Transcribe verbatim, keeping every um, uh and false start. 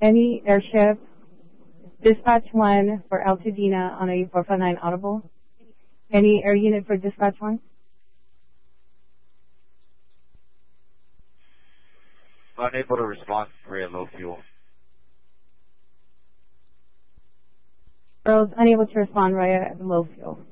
Any airship, dispatch one for Altadena on a four five nine audible. Any air unit for dispatch one? Unable to respond for a low fuel. Girls unable to respond, Raya, at the low fuel.